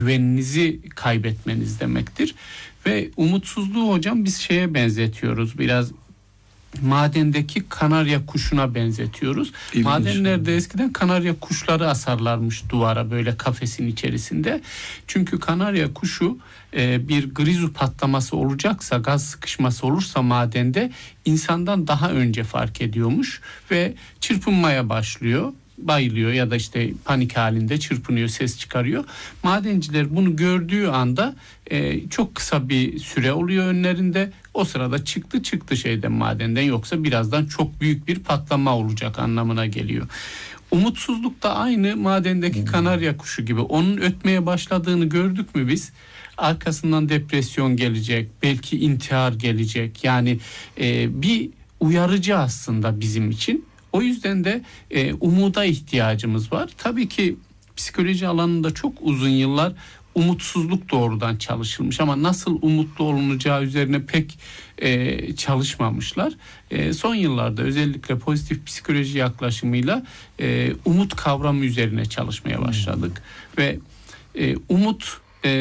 güveninizi kaybetmeniz demektir. Ve umutsuzluğu hocam biz şeye benzetiyoruz, biraz madendeki kanarya kuşuna benzetiyoruz. İlginç. Madenlerde eskiden kanarya kuşları asarlarmış duvara, böyle kafesin içerisinde. Çünkü kanarya kuşu bir grizu patlaması olacaksa, gaz sıkışması olursa madende insandan daha önce fark ediyormuş ve çırpınmaya başlıyor. Bayılıyor ya da işte panik halinde çırpınıyor, ses çıkarıyor. Madenciler bunu gördüğü anda çok kısa bir süre oluyor önlerinde. O sırada çıktı şeyden, madenden, yoksa birazdan çok büyük bir patlama olacak anlamına geliyor. Umutsuzluk da aynı madendeki kanarya kuşu gibi. Onun ötmeye başladığını gördük mü biz? Arkasından depresyon gelecek, belki intihar gelecek. Yani bir uyarıcı aslında bizim için. O yüzden de umuda ihtiyacımız var. Tabii ki psikoloji alanında çok uzun yıllar umutsuzluk doğrudan çalışılmış ama nasıl umutlu olunacağı üzerine pek çalışmamışlar. Son yıllarda özellikle pozitif psikoloji yaklaşımıyla umut kavramı üzerine çalışmaya başladık. Ve umut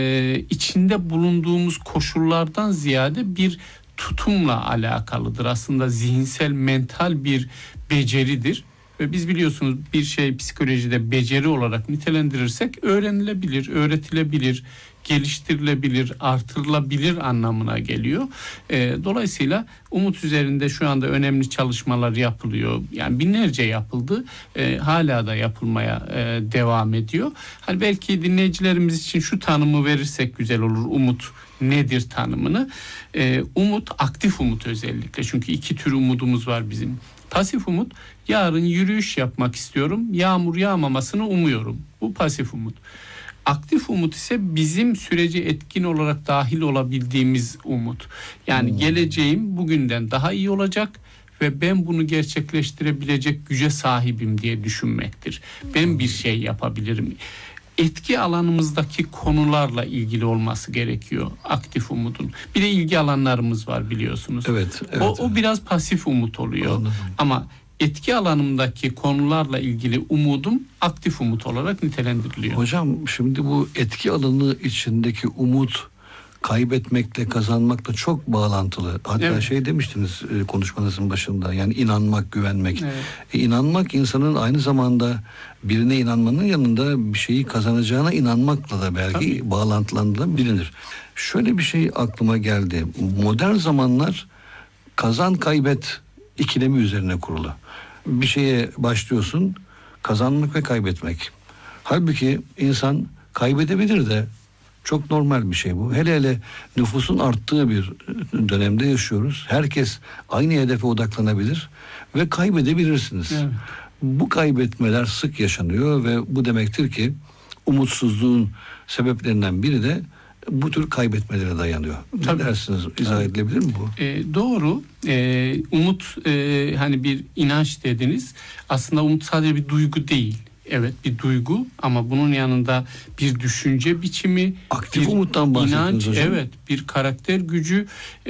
içinde bulunduğumuz koşullardan ziyade bir tutumla alakalıdır. Aslında zihinsel, mental bir beceridir. Ve biz biliyorsunuz bir şey psikolojide beceri olarak nitelendirirsek öğrenilebilir, öğretilebilir, geliştirilebilir, artırılabilir anlamına geliyor. Dolayısıyla umut üzerinde şu anda önemli çalışmalar yapılıyor. Yani binlerce yapıldı. Hala da yapılmaya devam ediyor. Hani belki dinleyicilerimiz için şu tanımı verirsek güzel olur. Umut nedir tanımını? Umut, aktif umut özellikle. Çünkü iki tür umudumuz var bizim. Pasif umut, yarın yürüyüş yapmak istiyorum, yağmur yağmamasını umuyorum. Bu pasif umut. Aktif umut ise bizim sürece etkin olarak dahil olabildiğimiz umut. Yani geleceğim bugünden daha iyi olacak ve ben bunu gerçekleştirebilecek güce sahibim diye düşünmektir. Ben bir şey yapabilirim. Etki alanımızdaki konularla ilgili olması gerekiyor aktif umudun. Bir de ilgi alanlarımız var biliyorsunuz. Evet. O biraz pasif umut oluyor. Anladım. Ama etki alanımdaki konularla ilgili umudum aktif umut olarak nitelendiriliyor. Hocam şimdi bu etki alanı içindeki umut kaybetmekle, kazanmakla çok bağlantılı. Hatta evet, demiştiniz konuşmanızın başında, yani inanmak, güvenmek. Evet. İnanmak insanın aynı zamanda birine inanmanın yanında bir şeyi kazanacağına inanmakla da belki bağlantılandırılabilir. Şöyle bir şey aklıma geldi. Modern zamanlar kazan kaybet ikilemi üzerine kurulu. Bir şeye başlıyorsun, kazanmak ve kaybetmek. Halbuki insan kaybedebilir de, çok normal bir şey bu. Hele hele nüfusun arttığı bir dönemde yaşıyoruz. Herkes aynı hedefe odaklanabilir ve kaybedebilirsiniz. Evet. Bu kaybetmeler sık yaşanıyor ve bu demektir ki umutsuzluğun sebeplerinden biri de bu tür kaybetmelere dayanıyor. Ne dersiniz? İzah edilebilir mi bu? Doğru. Umut hani bir inanç dediniz. Aslında umut sadece bir duygu değil. Evet, bir duygu ama bunun yanında bir düşünce biçimi, aktif umuttan bahsediyorsunuz hocam. Evet, bir karakter gücü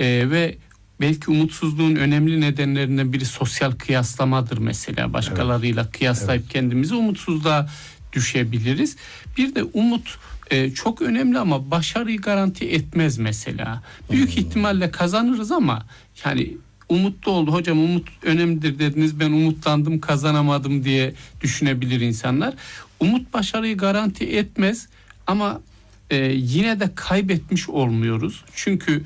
ve belki umutsuzluğun önemli nedenlerinden biri sosyal kıyaslamadır mesela. Başkalarıyla kıyaslayıp kendimizi umutsuzluğa düşebiliriz. Bir de umut çok önemli ama başarıyı garanti etmez mesela. Büyük ihtimalle kazanırız ama yani umutlu oldu. Hocam umut önemlidir dediniz, ben umutlandım kazanamadım diye düşünebilir insanlar. Umut başarıyı garanti etmez ama yine de kaybetmiş olmuyoruz. Çünkü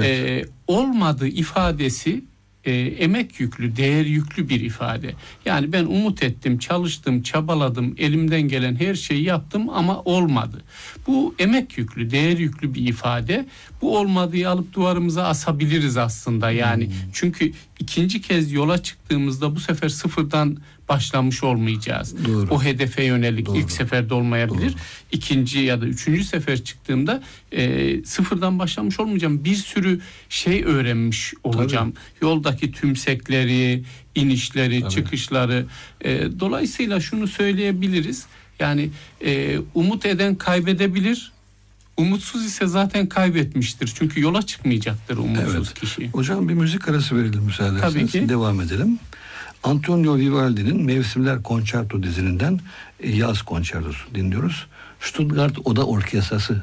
olmadı ifadesi emek yüklü, değer yüklü bir ifade. Yani ben umut ettim, çalıştım, çabaladım, elimden gelen her şeyi yaptım ama olmadı. Bu emek yüklü, değer yüklü bir ifade. Bu olmadığı alıp duvarımıza asabiliriz aslında yani. Çünkü ikinci kez yola çıktığımızda bu sefer sıfırdan başlamış olmayacağız. Doğru. O hedefe yönelik ilk seferde olmayabilir. Doğru. İkinci ya da üçüncü sefer çıktığımda sıfırdan başlamış olmayacağım. Bir sürü şey öğrenmiş olacağım. Tabii. Yoldaki tümsekleri, inişleri, çıkışları. Dolayısıyla şunu söyleyebiliriz. Yani umut eden kaybedebilir. Umutsuz ise zaten kaybetmiştir. Çünkü yola çıkmayacaktır umutsuz kişi. Hocam bir müzik arası verelim müsaade ederseniz. Tabii ki. Devam edelim. Antonio Vivaldi'nin Mevsimler Konçerto dizininden Yaz Konçertosu dinliyoruz. Stuttgart Oda Orkestrası